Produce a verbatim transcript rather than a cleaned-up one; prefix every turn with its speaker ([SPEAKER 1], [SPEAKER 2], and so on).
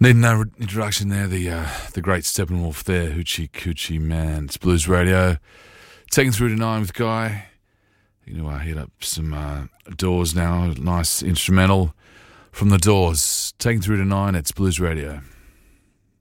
[SPEAKER 1] Need no introduction there. The uh, the great Steppenwolf there, Hoochie Coochie Man. It's Blues Radio. Taking through to nine with Guy. You know, I hit up some uh, Doors now. Nice instrumental from the Doors. Taking through to nine. It's Blues Radio.